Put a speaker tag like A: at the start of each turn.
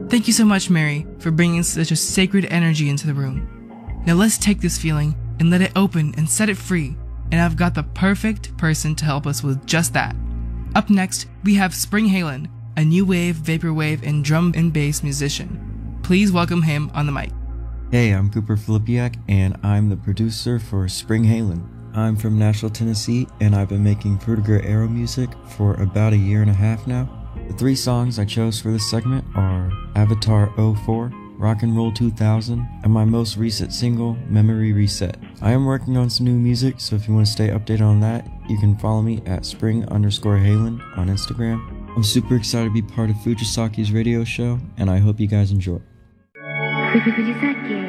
A: Thank you so much, Mary, for bringing such a sacred energy into the room. Now let's take this feeling and let it open and set it free, and I've got the perfect person to help us with just that. Up next, we have Spring Halen, a new wave, vaporwave, and drum and bass musician. Please welcome him on the mic.
B: Hey, I'm Cooper Filipiak, and I'm the producer for Spring Halen. I'm from Nashville, Tennessee, and I've been making Frutiger Arrow music for about a year and a half now. The 3 songs I chose for this segment are Avatar 04, Rock and Roll 2000, and my most recent single, Memory Reset. I am working on some new music, so if you want to stay updated on that, you can follow me at spring_Halen on Instagram. I'm super excited to be part of Fujisaki's radio show, and I hope you guys enjoy.
C: Fujisaki